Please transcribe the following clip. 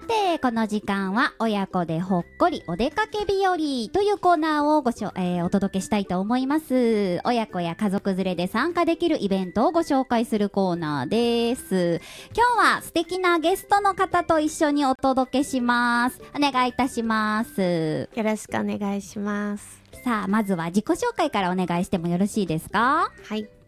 てこの時間は親子でほっこりお出かけ日和というコーナーをお届けしたいと思います。親子や家族連れで参加できるイベントをご紹介するコーナーです。今日は素敵なゲストの方と一緒にお届けします。お願いいたします。 よろしくお願いします。 さあ、まずは自己紹介からお願いしてもよろしいですか？ はい、